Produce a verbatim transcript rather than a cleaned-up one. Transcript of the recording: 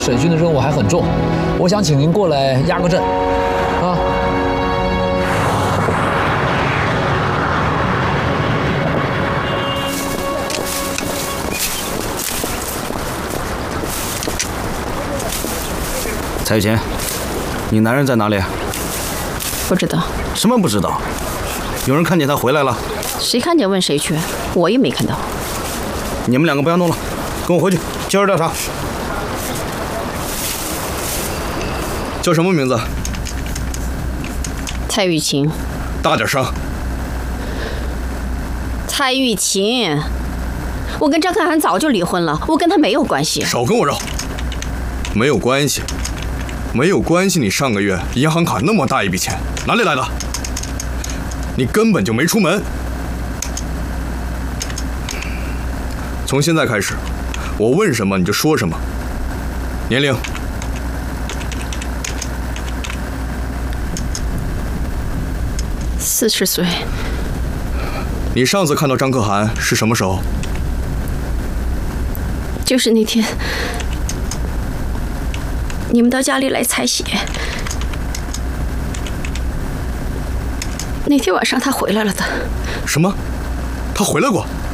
审讯的任务还很重，我想请您过来压个阵，啊。 蔡玉琴，你男人在哪里？ 不知道。 什么不知道？有人看见他回来了。 谁看见问谁去，我也没看到。 你们两个不要弄了，跟我回去接着调查。叫什么名字？ 蔡玉琴。 大点声。 蔡玉琴，我跟张可涵早就离婚了，我跟他没有关系。 少跟我绕。没有关系，没有关系。你上个月银行卡那么大一笔钱，哪里来的？你根本就没出门。从现在开始，我问什么你就说什么。年龄？ 四十岁。 你上次看到张可涵是什么时候？ 就是那天，你们到家里来采血。那天晚上他回来了的。 什么？他回来过？